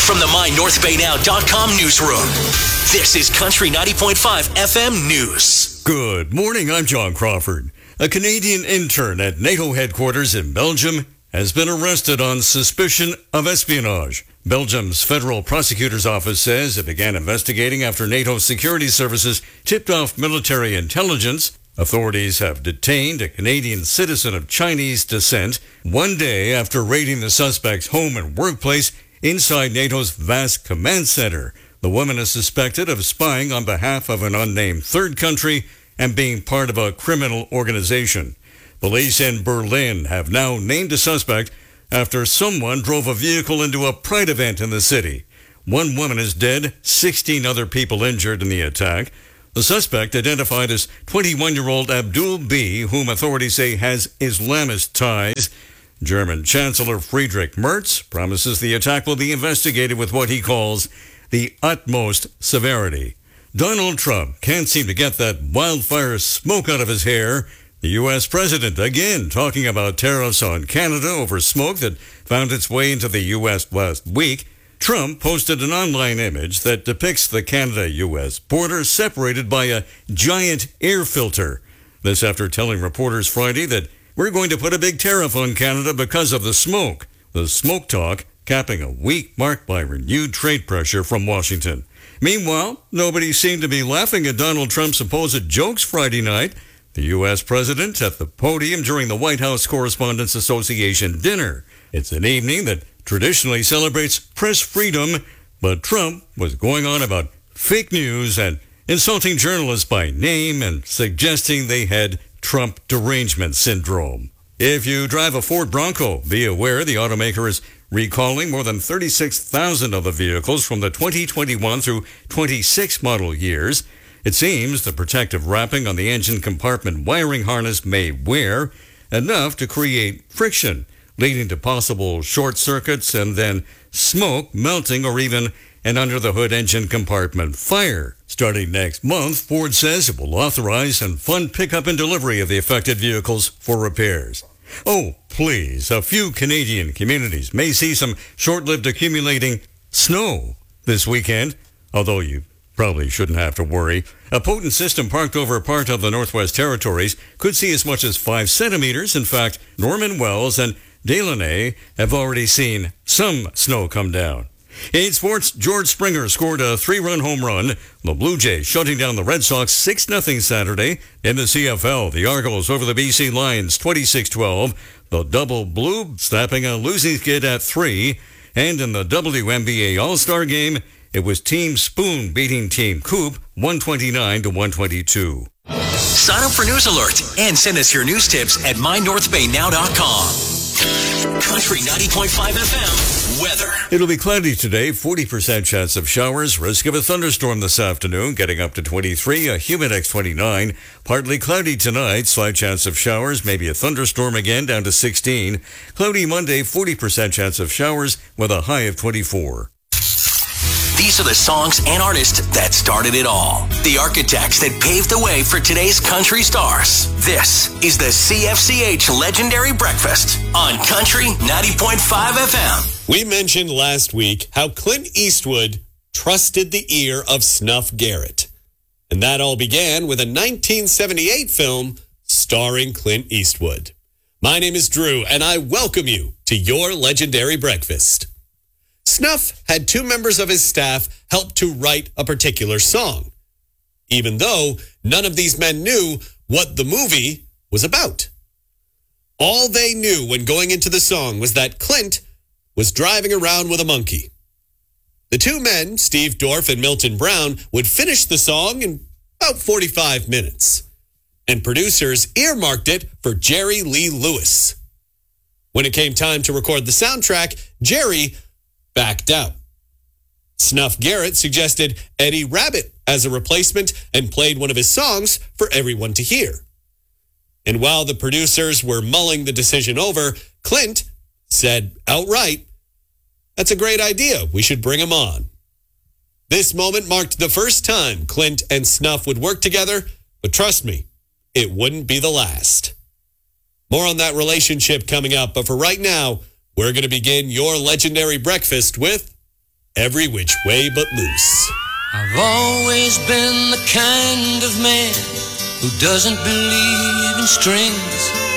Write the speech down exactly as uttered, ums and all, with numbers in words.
From the my north bay now dot com newsroom, this is Country ninety point five F M News. Good morning, I'm John Crawford. A Canadian intern at NATO headquarters in Belgium has been arrested on suspicion of espionage. Belgium's Federal Prosecutor's Office says it began investigating after NATO security services tipped off military intelligence. Authorities have detained a Canadian citizen of Chinese descent one day after raiding the suspect's home and workplace inside NATO's vast command center. The woman is suspected of spying on behalf of an unnamed third country and being part of a criminal organization. Police in Berlin have now named a suspect after someone drove a vehicle into a pride event in the city. One woman is dead, sixteen other people injured in the attack. The suspect, identified as twenty-one-year-old Abdul B., whom authorities say has Islamist ties. German Chancellor Friedrich Merz promises the attack will be investigated with what he calls the utmost severity. Donald Trump can't seem to get that wildfire smoke out of his hair. The U S president again talking about tariffs on Canada over smoke that found its way into the U S last week. Trump posted an online image that depicts the Canada-U S border separated by a giant air filter. This after telling reporters Friday that we're going to put a big tariff on Canada because of the smoke. The smoke talk capping a week marked by renewed trade pressure from Washington. Meanwhile, nobody seemed to be laughing at Donald Trump's supposed jokes Friday night. The U S president at the podium during the White House Correspondents Association dinner. It's an evening that traditionally celebrates press freedom, but Trump was going on about fake news and insulting journalists by name and suggesting they had Trump derangement syndrome. If you drive a Ford Bronco, be aware the automaker is recalling more than thirty-six thousand of the vehicles from the twenty twenty-one through twenty-six model years. It seems the protective wrapping on the engine compartment wiring harness may wear enough to create friction, leading to possible short circuits and then smoke, melting, or even an under-the-hood engine compartment fire. Starting next month, Ford says it will authorize and fund pickup and delivery of the affected vehicles for repairs. Oh, please, a few Canadian communities may see some short-lived accumulating snow this weekend, although you probably shouldn't have to worry. A potent system parked over part of the Northwest Territories could see as much as five centimeters. In fact, Norman Wells and Delaunay have already seen some snow come down. In sports, George Springer scored a three-run home run. The Blue Jays shutting down the Red Sox six nothing Saturday. In the C F L, the Argos over the B C Lions twenty-six twelve. The Double Blue snapping a losing skid at three. And in the W N B A All-Star Game, it was Team Spoon beating Team Coop one twenty-nine to one twenty-two. Sign up for News Alert and send us your news tips at my north bay now dot com. Country ninety point five F M weather. It'll be cloudy today, forty percent chance of showers, risk of a thunderstorm this afternoon, getting up to twenty-three, a humid twenty-nine. Partly cloudy tonight, slight chance of showers, maybe a thunderstorm again, down to sixteen. Cloudy Monday, forty percent chance of showers with a high of twenty-four. These are the songs and artists that started it all. The architects that paved the way for today's country stars. This is the C F C H Legendary Breakfast on Country ninety point five F M. We mentioned last week how Clint Eastwood trusted the ear of Snuff Garrett. And that all began with a nineteen seventy-eight film starring Clint Eastwood. My name is Drew, and I welcome you to your Legendary Breakfast. Snuff had two members of his staff help to write a particular song, even though none of these men knew what the movie was about. All they knew when going into the song was that Clint was driving around with a monkey. The two men, Steve Dorff and Milton Brown, would finish the song in about forty-five minutes, and producers earmarked it for Jerry Lee Lewis. When it came time to record the soundtrack, Jerry backed out. Snuff Garrett suggested Eddie Rabbitt as a replacement and played one of his songs for everyone to hear. And while the producers were mulling the decision over, Clint said outright, "That's a great idea. We should bring him on." This moment marked the first time Clint and Snuff would work together, but trust me, it wouldn't be the last. More on that relationship coming up, but for right now, we're going to begin your legendary breakfast with Every Which Way But Loose. I've always been the kind of man who doesn't believe in strings.